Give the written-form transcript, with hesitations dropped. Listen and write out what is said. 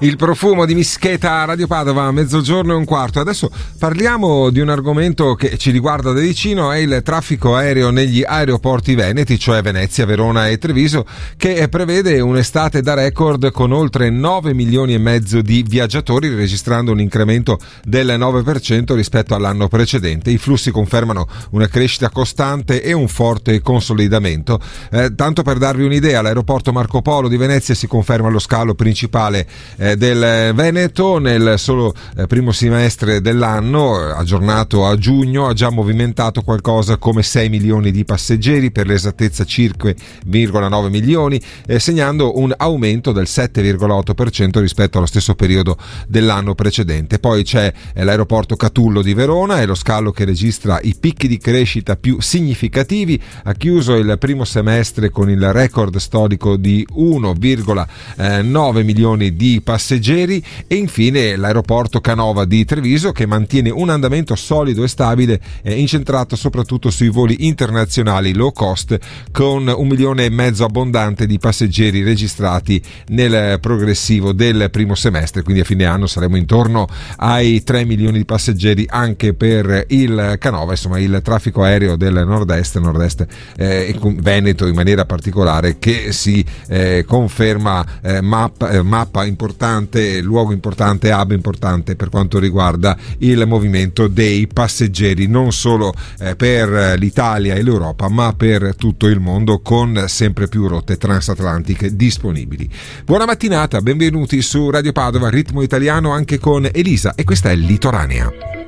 Il profumo di Mischeta a Radio Padova, 12:15. Adesso parliamo di un argomento che ci riguarda da vicino, è il traffico aereo negli aeroporti veneti, cioè Venezia, Verona e Treviso, che prevede un'estate da record con oltre 9 milioni e mezzo di viaggiatori, registrando un incremento del 9% rispetto all'anno precedente. I flussi confermano una crescita costante e un forte consolidamento. Tanto per darvi un'idea, l'aeroporto Marco Polo di Venezia si conferma lo scalo principale del Veneto. Nel solo primo semestre dell'anno, aggiornato a giugno, ha già movimentato qualcosa come 6 milioni di passeggeri, per l'esattezza circa 5,9 milioni, segnando un aumento del 7,8% rispetto allo stesso periodo dell'anno precedente. Poi c'è l'aeroporto Catullo di Verona, è lo scalo che registra i picchi di crescita più significativi, ha chiuso il primo semestre con il record storico di 1,9 milioni di passeggeri, e infine l'aeroporto Canova di Treviso, che mantiene un andamento solido e stabile, incentrato soprattutto sui voli internazionali low cost, con 1,5 milioni abbondante di passeggeri registrati nel progressivo del primo semestre. Quindi a fine anno saremo intorno ai 3 milioni di passeggeri anche per il Canova. Insomma, il traffico aereo del nord-est e Veneto in maniera particolare, che si conferma mappa importante, luogo importante, hub importante per quanto riguarda il movimento dei passeggeri, non solo per l'Italia e l'Europa, ma per tutto il mondo, con sempre più rotte transatlantiche disponibili. Buona mattinata, benvenuti su Radio Padova, ritmo italiano anche con Elisa, e questa è Litoranea.